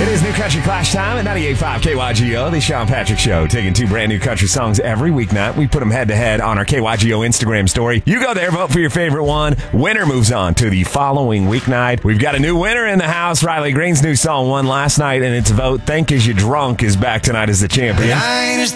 It is New Country Clash time at 98.5 KYGO, the Sean Patrick Show, taking two brand new country songs every weeknight. We put them head-to-head on our KYGO Instagram story. You go there, vote for your favorite one. Winner moves on to the following weeknight. We've got a new winner in the house. Riley Green's new song won last night, and its vote, Think Is You Drunk, is back tonight as the champion.